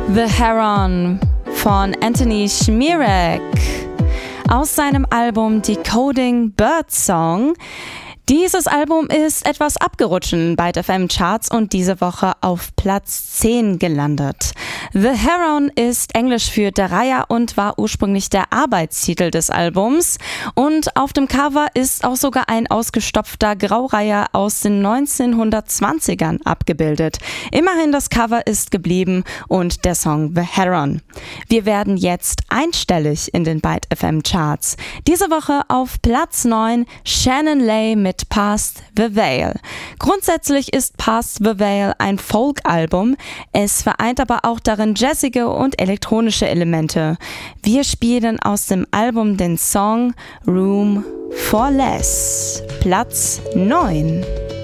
The Heron von Anthony Szmierek aus seinem Album Decoding Birdsong. Dieses Album ist etwas abgerutscht in Byte FM Charts und diese Woche auf Platz 10 gelandet. The Heron ist Englisch für der Reiher und war ursprünglich der Arbeitstitel des Albums. Und auf dem Cover ist auch sogar ein ausgestopfter Graureiher aus den 1920ern abgebildet. Immerhin, das Cover ist geblieben und der Song The Heron. Wir werden jetzt einstellig in den Byte FM Charts. Diese Woche auf Platz 9 Shannon Lay mit Past the Veil. Grundsätzlich ist Past the Veil ein Folk-Album. Es vereint aber auch darin jazzige und elektronische Elemente. Wir spielen aus dem Album den Song Room for Less. Platz 9.